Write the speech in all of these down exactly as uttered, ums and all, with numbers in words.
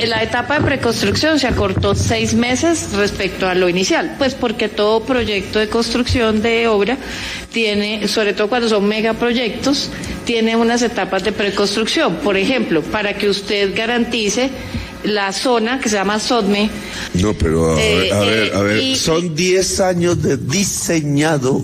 La etapa de preconstrucción se acortó seis meses respecto a lo inicial, pues porque todo proyecto de construcción de obra tiene, sobre todo cuando son megaproyectos, tiene unas etapas de preconstrucción. Por ejemplo, para que usted garantice la zona que se llama SODME. No, pero a, eh, ver, a ver, eh, a ver, y, son diez años de diseñado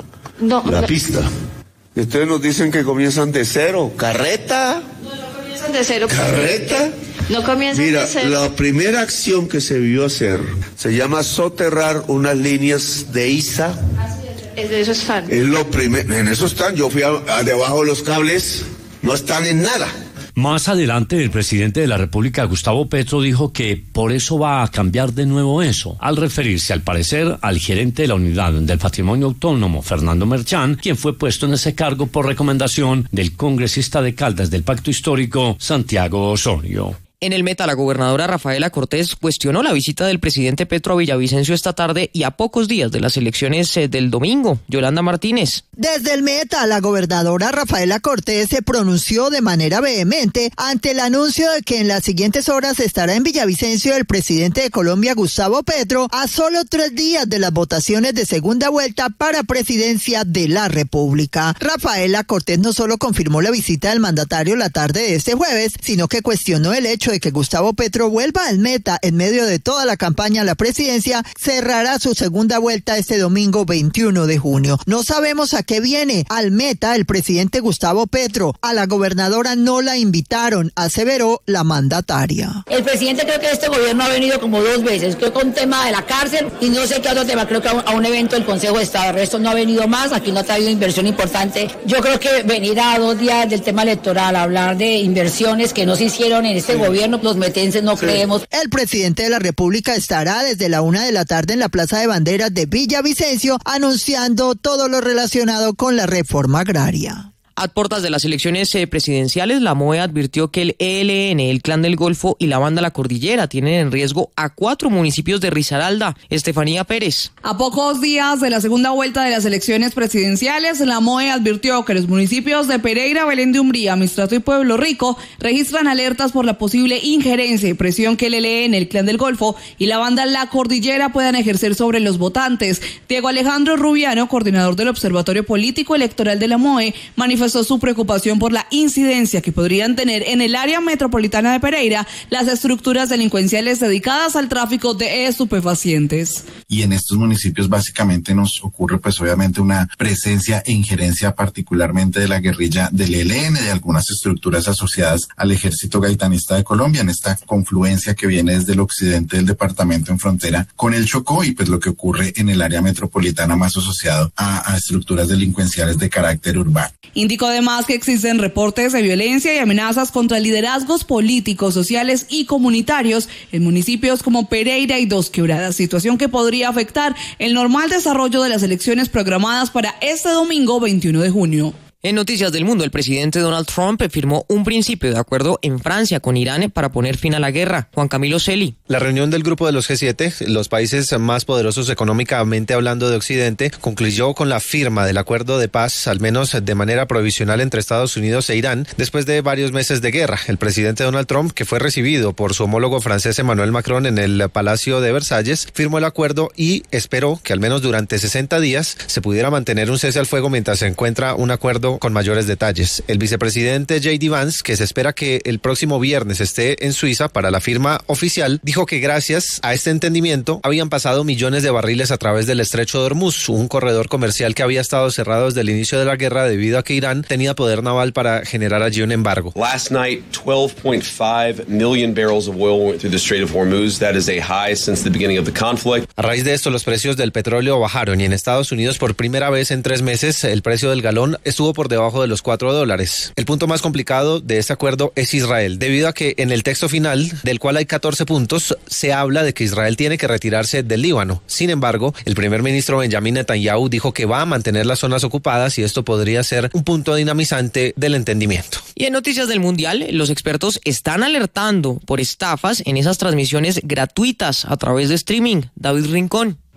no, la no, pista. Y ustedes nos dicen que comienzan de cero. ¿Carreta? No, no comienzan de cero. ¿Carreta? No comienzan Mira, de cero. la primera acción que se vio hacer se llama soterrar unas líneas de I S A. Así es, de eso están. Es lo primero, en eso están. Yo fui a, a debajo de los cables, no están en nada. Más adelante, el presidente de la República, Gustavo Petro, dijo que por eso va a cambiar de nuevo eso, al referirse, al parecer, al gerente de la Unidad del Patrimonio Autónomo, Fernando Merchán, quien fue puesto en ese cargo por recomendación del congresista de Caldas del Pacto Histórico, Santiago Osorio. En el Meta, la gobernadora Rafaela Cortés cuestionó la visita del presidente Petro a Villavicencio esta tarde y a pocos días de las elecciones del domingo. Yolanda Martínez. Desde el Meta, la gobernadora Rafaela Cortés se pronunció de manera vehemente ante el anuncio de que en las siguientes horas estará en Villavicencio el presidente de Colombia, Gustavo Petro, a solo tres días de las votaciones de segunda vuelta para presidencia de la República. Rafaela Cortés no solo confirmó la visita del mandatario la tarde de este jueves, sino que cuestionó el hecho de que Gustavo Petro vuelva al Meta en medio de toda la campaña a la presidencia. Cerrará su segunda vuelta este domingo veintiuno de junio. No sabemos a qué viene al Meta el presidente Gustavo Petro. A la gobernadora no la invitaron, aseveró la mandataria. El presidente creo que este gobierno ha venido como dos veces, creo con tema de la cárcel y no sé qué otro tema, creo que a un, a un evento del Consejo de Estado. El resto no ha venido más, aquí no ha traído inversión importante. Yo creo que venir a dos días del tema electoral a hablar de inversiones que no se hicieron en este sí. gobierno, los metenses no sí. creemos. El presidente de la República estará desde la una de la tarde en la Plaza de Banderas de Villavicencio anunciando todo lo relacionado con la reforma agraria. A puertas de las elecciones eh, presidenciales, la M O E advirtió que el E L N, el Clan del Golfo y la Banda La Cordillera tienen en riesgo a cuatro municipios de Risaralda. Estefanía Pérez. A pocos días de la segunda vuelta de las elecciones presidenciales, la M O E advirtió que los municipios de Pereira, Belén de Umbría, Mistrato y Pueblo Rico registran alertas por la posible injerencia y presión que el E L N, el Clan del Golfo y la Banda La Cordillera puedan ejercer sobre los votantes. Diego Alejandro Rubiano, coordinador del Observatorio Político Electoral de la M O E, manifestó su preocupación por la incidencia que podrían tener en el área metropolitana de Pereira las estructuras delincuenciales dedicadas al tráfico de estupefacientes. Y en estos municipios básicamente nos ocurre pues obviamente una presencia e injerencia particularmente de la guerrilla del E L N, de algunas estructuras asociadas al ejército gaitanista de Colombia, en esta confluencia que viene desde el occidente del departamento en frontera con el Chocó y pues lo que ocurre en el área metropolitana más asociado a, a estructuras delincuenciales de carácter urbano. Indicó además que existen reportes de violencia y amenazas contra liderazgos políticos, sociales y comunitarios en municipios como Pereira y Dos Quebradas, situación que podría afectar el normal desarrollo de las elecciones programadas para este domingo veintiuno de junio. En Noticias del Mundo, el presidente Donald Trump firmó un principio de acuerdo en Francia con Irán para poner fin a la guerra. Juan Camilo Celi. La reunión del grupo de los G siete, los países más poderosos económicamente hablando de Occidente, concluyó con la firma del acuerdo de paz, al menos de manera provisional, entre Estados Unidos e Irán, después de varios meses de guerra. El presidente Donald Trump, que fue recibido por su homólogo francés Emmanuel Macron en el Palacio de Versalles, firmó el acuerdo y esperó que al menos durante sesenta días se pudiera mantener un cese al fuego mientras se encuentra un acuerdo con mayores detalles. El vicepresidente J D Vance, que se espera que el próximo viernes esté en Suiza para la firma oficial, dijo que gracias a este entendimiento habían pasado millones de barriles a través del estrecho de Hormuz, un corredor comercial que había estado cerrado desde el inicio de la guerra debido a que Irán tenía poder naval para generar allí un embargo. Last night, twelve point five million barrels of oil went through the Strait of Hormuz. That is a high since the beginning of the conflict. A raíz de esto, los precios del petróleo bajaron y en Estados Unidos por primera vez en tres meses el precio del galón estuvo por debajo de los cuatro dólares. El punto más complicado de este acuerdo es Israel, debido a que en el texto final, del cual hay catorce puntos, se habla de que Israel tiene que retirarse del Líbano. Sin embargo, el primer ministro Benjamin Netanyahu dijo que va a mantener las zonas ocupadas y esto podría ser un punto dinamizante del entendimiento. Y en Noticias del Mundial, los expertos están alertando por estafas en esas transmisiones gratuitas a través de streaming. David Rincón.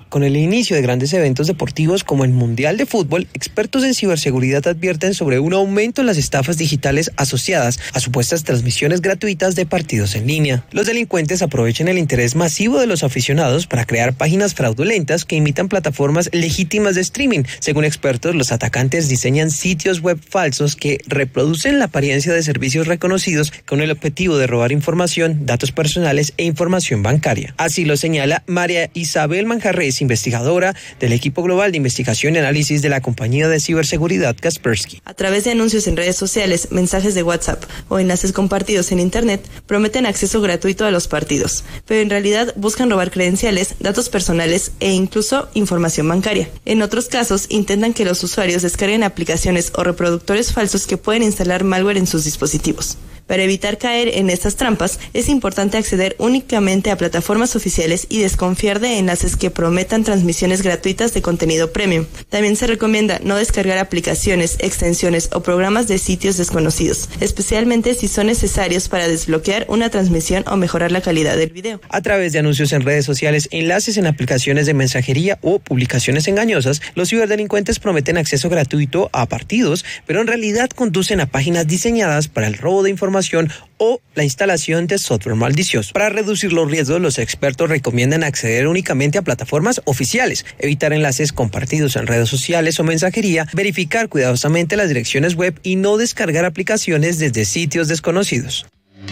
Con el inicio de grandes eventos deportivos como el Mundial de Fútbol, expertos en ciberseguridad advierten sobre un aumento en las estafas digitales asociadas a supuestas transmisiones gratuitas de partidos en línea. Los delincuentes aprovechan el interés masivo de los aficionados para crear páginas fraudulentas que imitan plataformas legítimas de streaming. Según expertos, los atacantes diseñan sitios web falsos que reproducen la apariencia de servicios reconocidos con el objetivo de robar información, datos personales e información bancaria. Así lo señala María Isabel Manjarres, investigadora del equipo global de investigación y análisis de la compañía de ciberseguridad Kaspersky. A través de anuncios en redes sociales, mensajes de WhatsApp o enlaces compartidos en Internet, prometen acceso gratuito a los partidos, pero en realidad buscan robar credenciales, datos personales e incluso información bancaria. En otros casos, intentan que los usuarios descarguen aplicaciones o reproductores falsos que pueden instalar malware en sus dispositivos. Para evitar caer en estas trampas, es importante acceder únicamente a plataformas oficiales y desconfiar de enlaces que prometan transmisiones gratuitas de contenido premium. También se recomienda no descargar aplicaciones, extensiones o programas de sitios desconocidos, especialmente si son necesarios para desbloquear una transmisión o mejorar la calidad del video. A través de anuncios en redes sociales, enlaces en aplicaciones de mensajería o publicaciones engañosas, los ciberdelincuentes prometen acceso gratuito a partidos, pero en realidad conducen a páginas diseñadas para el robo de información o la instalación de software malicioso. Para reducir los riesgos, los expertos recomiendan acceder únicamente a plataformas oficiales, evitar enlaces compartidos en redes sociales o mensajería, verificar cuidadosamente las direcciones web y no descargar aplicaciones desde sitios desconocidos.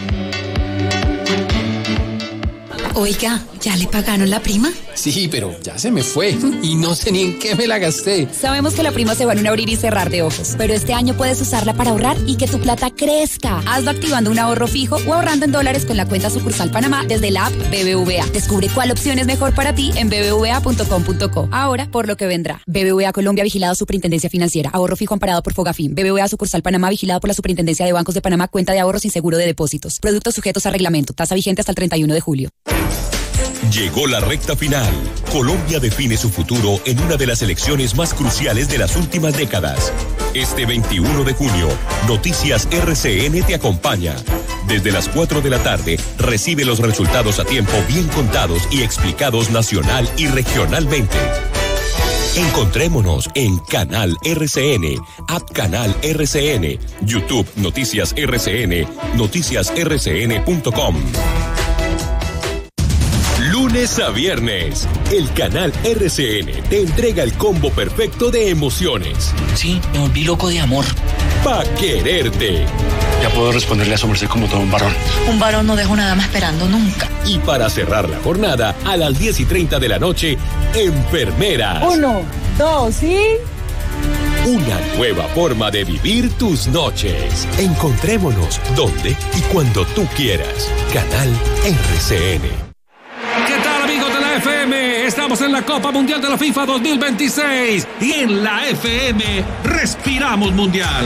Oiga, ¿ya le pagaron la prima? Sí, pero ya se me fue y no sé ni en qué me la gasté. Sabemos que la prima se va en un abrir y cerrar de ojos, pero este año puedes usarla para ahorrar y que tu plata crezca. Hazlo activando un ahorro fijo o ahorrando en dólares con la cuenta sucursal Panamá desde la app B B V A. Descubre cuál opción es mejor para ti en b b v a punto com punto co. Ahora, por lo que vendrá. B B V A Colombia, vigilado Superintendencia Financiera. Ahorro fijo amparado por Fogafín. B B V A sucursal Panamá, vigilado por la Superintendencia de Bancos de Panamá. Cuenta de ahorro sin seguro de depósitos. Productos sujetos a reglamento. Tasa vigente hasta el treinta y uno de julio. Llegó la recta final. Colombia define su futuro en una de las elecciones más cruciales de las últimas décadas. Este veintiuno de junio, Noticias R C N te acompaña. Desde las cuatro de la tarde, recibe los resultados a tiempo, bien contados y explicados nacional y regionalmente. Encontrémonos en Canal R C N, App Canal R C N, YouTube Noticias R C N, noticias r c n punto com. Lunes a viernes, el canal R C N te entrega el combo perfecto de emociones. Sí, me volví loco de amor. Pa' quererte. Ya puedo responderle a su merced como todo un varón. Un varón no deja una dama esperando nunca. Y para cerrar la jornada, a las diez y treinta de la noche, Enfermeras. Uno, dos y... Una nueva forma de vivir tus noches. Encontrémonos donde y cuando tú quieras. Canal R C N. ¿Qué tal, amigos de la F M? Estamos en la Copa Mundial de la FIFA dos mil veintiséis y en la F M respiramos mundial.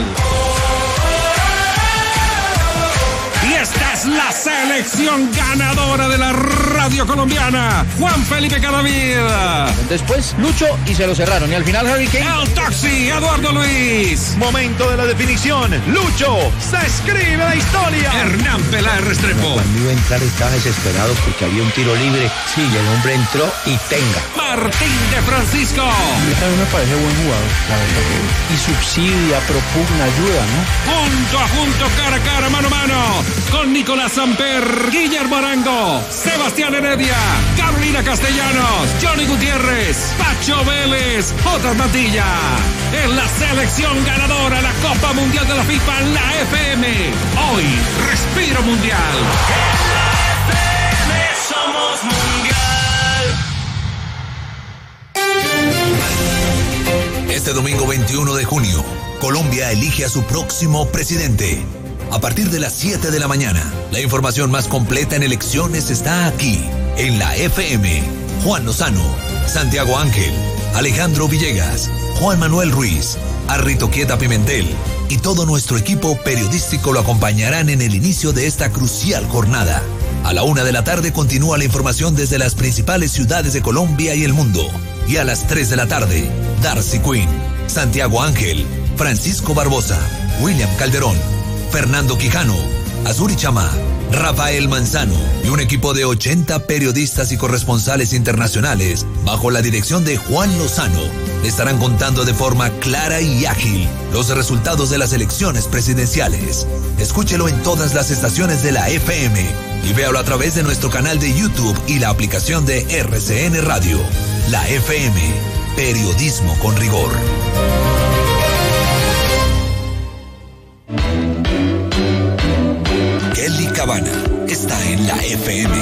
Y esta es la selección ganadora de la radio colombiana, Juan Felipe Cadavid. Después Lucho y se lo cerraron. Y al final Harry Kane. El taxi, Eduardo Luis. Momento de la definición. Lucho, se escribe la historia. Hernán Peláez Restrepo. Cuando iba a entrar estaba desesperado porque había un tiro libre. Sí, y el hombre entró y tenga. Martín de Francisco. A mí también me parece buen jugador, la verdad que. Y subsidia, propugna, ayuda, ¿no? Junto a junto, cara a cara, mano a mano. Con Nicolás Samper, Guillermo Arango, Sebastián Heredia, Carolina Castellanos, Johnny Gutiérrez, Pacho Vélez, J. Matilla. Es la selección ganadora, la Copa Mundial de la FIFA en la F M. Hoy, respiro mundial. En la F M somos mundial. Este domingo veintiuno de junio, Colombia elige a su próximo presidente. A partir de las siete de la mañana, la información más completa en elecciones está aquí, en la F M. Juan Lozano, Santiago Ángel, Alejandro Villegas, Juan Manuel Ruiz, Arrito Quieta Pimentel y todo nuestro equipo periodístico lo acompañarán en el inicio de esta crucial jornada. A la una de la tarde continúa la información desde las principales ciudades de Colombia y el mundo. Y a las tres de la tarde, Darcy Quinn, Santiago Ángel, Francisco Barbosa, William Calderón, Fernando Quijano, Azuri Chama, Rafael Manzano y un equipo de ochenta periodistas y corresponsales internacionales, bajo la dirección de Juan Lozano, le estarán contando de forma clara y ágil los resultados de las elecciones presidenciales. Escúchelo en todas las estaciones de la F M y véalo a través de nuestro canal de YouTube y la aplicación de R C N Radio. La F M, periodismo con rigor. Kelly Cabana está en la F M.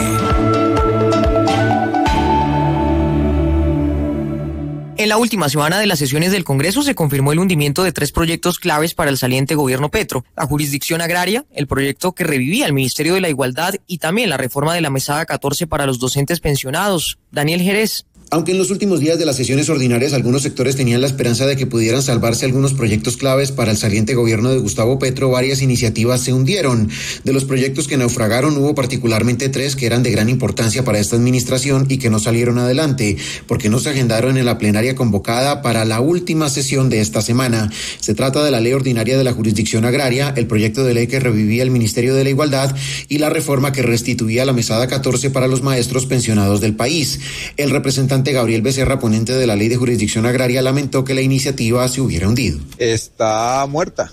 En la última semana de las sesiones del Congreso se confirmó el hundimiento de tres proyectos claves para el saliente gobierno Petro: la jurisdicción agraria, el proyecto que revivía el Ministerio de la Igualdad y también la reforma de la Mesada catorce para los docentes pensionados. Daniel Jerez. Aunque en los últimos días de las sesiones ordinarias algunos sectores tenían la esperanza de que pudieran salvarse algunos proyectos claves para el saliente gobierno de Gustavo Petro, varias iniciativas se hundieron. De los proyectos que naufragaron hubo particularmente tres que eran de gran importancia para esta administración y que no salieron adelante, porque no se agendaron en la plenaria convocada para la última sesión de esta semana. Se trata de la ley ordinaria de la jurisdicción agraria, el proyecto de ley que revivía el Ministerio de la Igualdad y la reforma que restituía la Mesada catorce para los maestros pensionados del país. El representante Gabriel Becerra, ponente de la ley de jurisdicción agraria, lamentó que la iniciativa se hubiera hundido. Está muerta,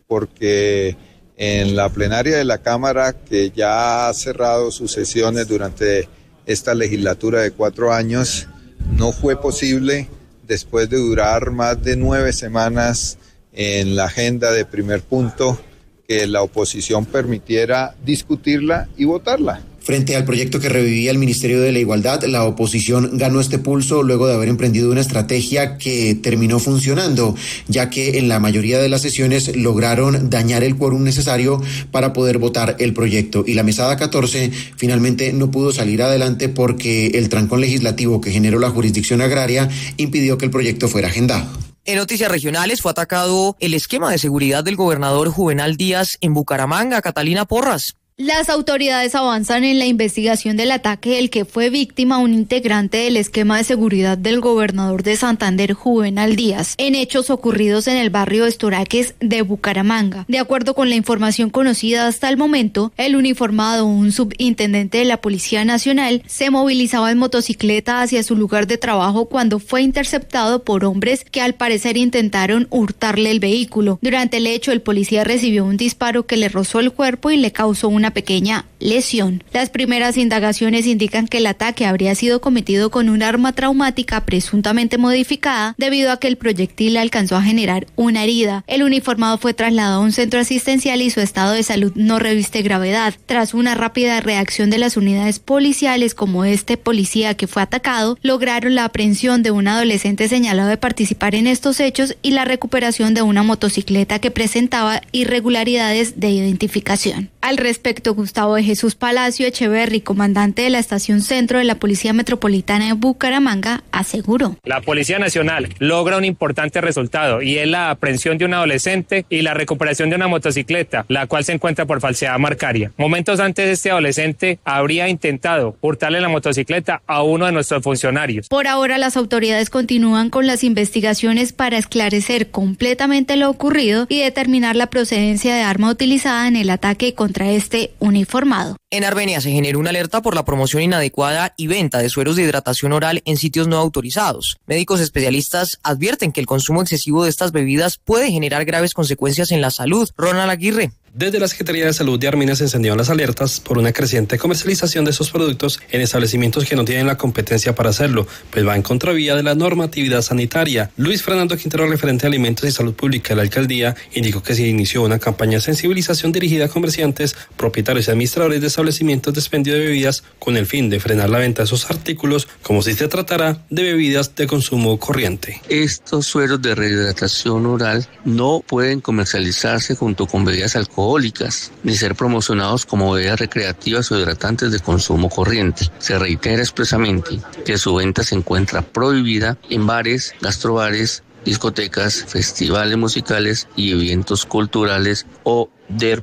porque en la plenaria de la Cámara, que ya ha cerrado sus sesiones durante esta legislatura de cuatro años, no fue posible, después de durar más de nueve semanas en la agenda de primer punto, que la oposición permitiera discutirla y votarla. Frente al proyecto que revivía el Ministerio de la Igualdad, la oposición ganó este pulso luego de haber emprendido una estrategia que terminó funcionando, ya que en la mayoría de las sesiones lograron dañar el quórum necesario para poder votar el proyecto. Y la Mesada catorce finalmente no pudo salir adelante porque el trancón legislativo que generó la jurisdicción agraria impidió que el proyecto fuera agendado. En noticias regionales fue atacado el esquema de seguridad del gobernador Juvenal Díaz en Bucaramanga. Catalina Porras. Las autoridades avanzan en la investigación del ataque del que fue víctima un integrante del esquema de seguridad del gobernador de Santander, Juvenal Díaz, en hechos ocurridos en el barrio Estoraques de Bucaramanga. De acuerdo con la información conocida hasta el momento, el uniformado, un subintendente de la Policía Nacional, se movilizaba en motocicleta hacia su lugar de trabajo cuando fue interceptado por hombres que al parecer intentaron hurtarle el vehículo. Durante el hecho, el policía recibió un disparo que le rozó el cuerpo y le causó una pequeña lesión. Las primeras indagaciones indican que el ataque habría sido cometido con un arma traumática presuntamente modificada debido a que el proyectil alcanzó a generar una herida. El uniformado fue trasladado a un centro asistencial y su estado de salud no reviste gravedad. Tras una rápida reacción de las unidades policiales, como este policía que fue atacado, lograron la aprehensión de un adolescente señalado de participar en estos hechos y la recuperación de una motocicleta que presentaba irregularidades de identificación. Al respecto, Gustavo de Jesús Palacio Echeverry, comandante de la Estación Centro de la Policía Metropolitana de Bucaramanga, aseguró: la Policía Nacional logra un importante resultado y es la aprehensión de un adolescente y la recuperación de una motocicleta, la cual se encuentra por falsedad marcaria. Momentos antes, este adolescente habría intentado hurtarle la motocicleta a uno de nuestros funcionarios. Por ahora, las autoridades continúan con las investigaciones para esclarecer completamente lo ocurrido y determinar la procedencia de arma utilizada en el ataque contra este uniformado. En Armenia se generó una alerta por la promoción inadecuada y venta de sueros de hidratación oral en sitios no autorizados. Médicos especialistas advierten que el consumo excesivo de estas bebidas puede generar graves consecuencias en la salud. Ronald Aguirre. Desde la Secretaría de Salud de Armenia se encendieron las alertas por una creciente comercialización de estos productos en establecimientos que no tienen la competencia para hacerlo, pues va en contravía de la normatividad sanitaria. Luis Fernando Quintero, referente de Alimentos y Salud Pública de la Alcaldía, indicó que se inició una campaña de sensibilización dirigida a comerciantes, propietarios y administradores de establecimientos de expendio de bebidas con el fin de frenar la venta de esos artículos, como si se tratara de bebidas de consumo corriente. Estos sueros de rehidratación oral no pueden comercializarse junto con bebidas alcohólicas ni ser promocionados como bebidas recreativas o hidratantes de consumo corriente. Se reitera expresamente que su venta se encuentra prohibida en bares, gastrobares, discotecas, festivales musicales y eventos culturales o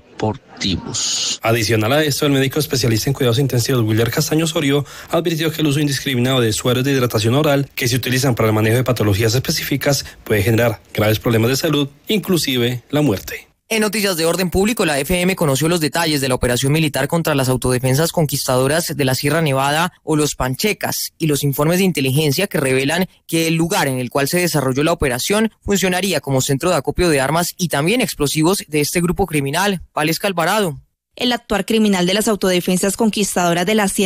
deportivos. Adicional a esto, el médico especialista en cuidados intensivos William Castaño Osorio advirtió que el uso indiscriminado de sueros de hidratación oral que se utilizan para el manejo de patologías específicas puede generar graves problemas de salud, inclusive la muerte. En noticias de orden público, la F M conoció los detalles de la operación militar contra las autodefensas conquistadoras de la Sierra Nevada o los Panchecas y los informes de inteligencia que revelan que el lugar en el cual se desarrolló la operación funcionaría como centro de acopio de armas y también explosivos de este grupo criminal. Valesca Alvarado. El actuar criminal de las autodefensas conquistadoras de la Sierra